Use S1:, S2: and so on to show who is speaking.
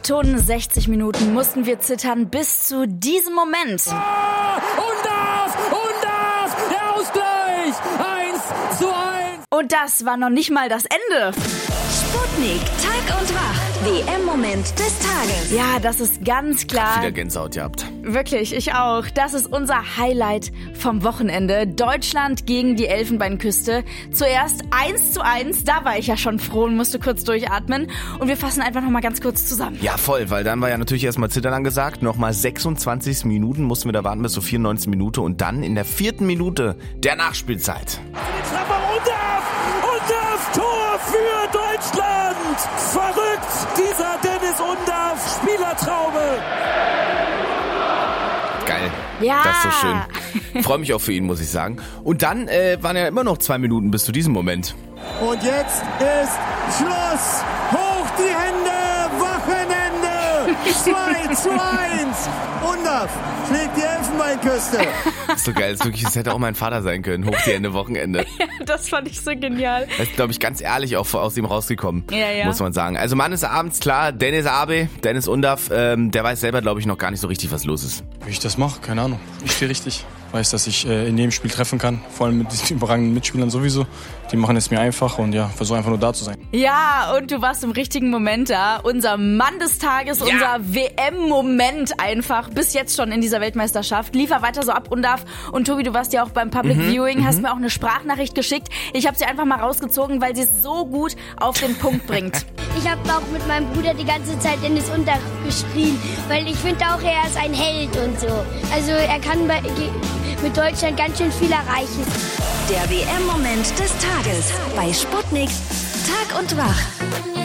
S1: 68 Minuten mussten wir zittern bis zu diesem Moment.
S2: Der Ausgleich! 1:1.
S1: Und das war noch nicht mal das Ende.
S3: Sputnik, Tag und Wach. WM-Moment des Tages.
S1: Ja, das ist ganz klar.
S4: Wieder Gänsehaut gehabt.
S1: Wirklich, ich auch. Das ist unser Highlight vom Wochenende. Deutschland gegen die Elfenbeinküste. Zuerst 1:1. Da war ich ja schon froh und musste kurz durchatmen. Und wir fassen einfach noch mal ganz kurz zusammen.
S4: Ja, voll, weil dann war ja natürlich erstmal Zittern angesagt. Nochmal 26 Minuten mussten wir da warten bis zur 94. Minute. Und dann in der 4. Minute der Nachspielzeit.
S2: Undav, Tor für Deutschland! Verrückt, dieser Dennis Undav, Spielertraube!
S4: Geil.
S1: Ja.
S4: Das ist so schön. Freue mich auch für ihn, muss ich sagen. Und dann waren ja immer noch 2 Minuten bis zu diesem Moment.
S2: Und jetzt ist Schluss! Hoch die Hände! Wochenende! 2:1! Undav schlägt die Elfenbeinküste!
S4: Das ist so geil. Das ist wirklich, das hätte auch mein Vater sein können. Hoch die Hände, Wochenende.
S1: Ja, das fand ich so genial.
S4: Das ist, glaube ich, ganz ehrlich auch aus ihm rausgekommen,
S1: Ja.
S4: muss man sagen. Also Mann ist abends klar, Dennis Undav, der weiß selber, glaube ich, noch gar nicht so richtig, was los ist.
S5: Wie ich das mache, keine Ahnung. Ich stehe richtig. Weiß, dass ich in jedem Spiel treffen kann. Vor allem mit diesen überragenden Mitspielern sowieso. Die machen es mir einfach und ja, versuche einfach nur da zu sein.
S1: Ja, und du warst im richtigen Moment da. Unser Mann des Tages, unser WM-Moment einfach. Bis jetzt schon in dieser Weltmeisterschaft. Liefer weiter so ab, Undav. Und Tobi, du warst ja auch beim Public Viewing, hast mir auch eine Sprachnachricht geschickt. Ich habe sie einfach mal rausgezogen, weil sie es so gut auf den Punkt bringt.
S6: Ich habe auch mit meinem Bruder die ganze Zeit Dennis Undav geschrien, weil ich finde auch, er ist ein Held und so. Also er kann mit Deutschland ganz schön viel erreichen.
S3: Der WM-Moment des Tages bei Sputnik, Tag und Wach.